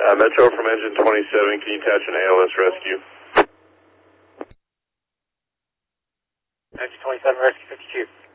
Metro from engine 27, can you attach an ALS rescue? Engine 27, rescue 52.